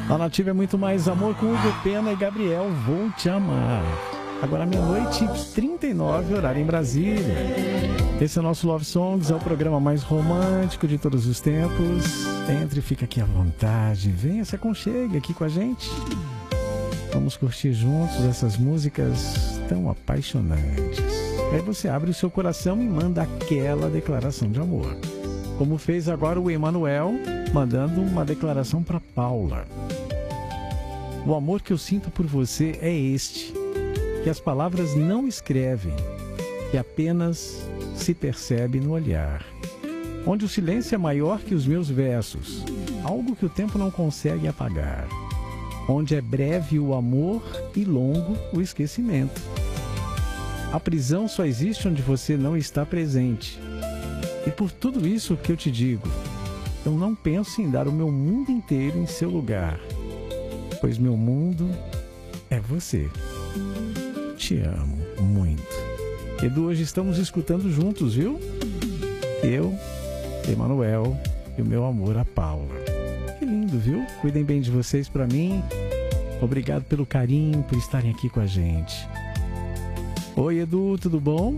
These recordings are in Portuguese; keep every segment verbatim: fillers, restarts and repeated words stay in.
A Nativa é muito mais amor com Hugo Pena e Gabriel, Vou Te Amar. Agora meia-noite e trinta e nove, horário em Brasília. Esse é o nosso Love Songs, é o programa mais romântico de todos os tempos. Entre, fica aqui à vontade, venha, se aconchegue aqui com a gente. Vamos curtir juntos essas músicas tão apaixonantes. Aí você abre o seu coração e manda aquela declaração de amor. Como fez agora o Emanuel, mandando uma declaração para Paula. O amor que eu sinto por você é este, que as palavras não escrevem, que apenas se percebe no olhar, onde o silêncio é maior que os meus versos, algo que o tempo não consegue apagar, onde é breve o amor e longo o esquecimento. A prisão só existe onde você não está presente. E por tudo isso que eu te digo, eu não penso em dar o meu mundo inteiro em seu lugar, pois meu mundo é você. Te amo muito. Edu, hoje estamos escutando juntos, viu? Eu, Emanuel e o meu amor, a Paula. Que lindo, viu? Cuidem bem de vocês pra mim. Obrigado pelo carinho, por estarem aqui com a gente. Oi, Edu, tudo bom?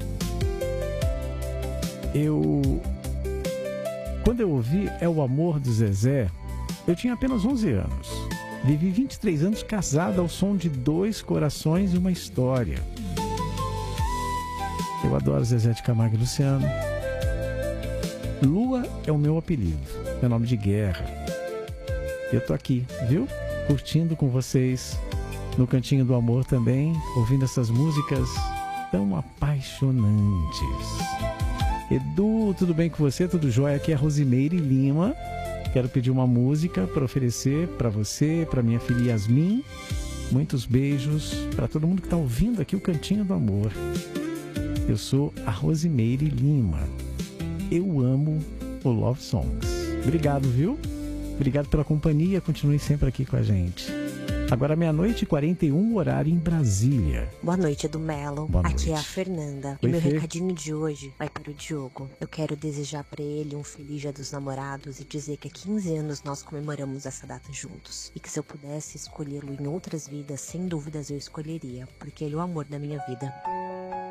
Eu... Quando eu ouvi É o Amor do Zezé, eu tinha apenas onze anos. Vivi vinte e três anos casada ao som de Dois Corações e uma História. Eu adoro Zezé de Camargo e Luciano. Lua é o meu apelido, meu nome de guerra. Eu tô aqui, viu? Curtindo com vocês no Cantinho do Amor também, ouvindo essas músicas tão apaixonantes. Edu, tudo bem com você? Tudo jóia? Aqui é a Rosimeire Lima. Quero pedir uma música para oferecer para você, para minha filha Yasmin. Muitos beijos para todo mundo que está ouvindo aqui o Cantinho do Amor. Eu sou a Rosimeire Lima. Eu amo o Love Songs. Obrigado, viu? Obrigado pela companhia. Continue sempre aqui com a gente. Agora meia-noite e quarenta e um, horário em Brasília. Boa noite, Edu Melo. Boa Aqui noite. é a Fernanda. Oi, E meu Fê. recadinho de hoje vai para o Diogo. Eu quero desejar para ele um feliz Dia dos Namorados e dizer que há quinze anos nós comemoramos essa data juntos. E que se eu pudesse escolhê-lo em outras vidas, sem dúvidas eu escolheria, porque ele é o amor da minha vida.